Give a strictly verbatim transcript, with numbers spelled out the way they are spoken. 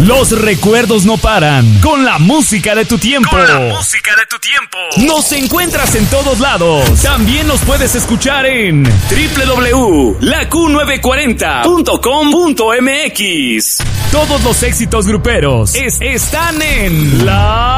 Los recuerdos no paran. Con la música de tu tiempo. Con la música de tu tiempo. Nos encuentras en todos lados. También nos puedes escuchar en doble u doble u doble u punto la q novecientos cuarenta punto com punto m x. Todos los éxitos gruperos es- están en La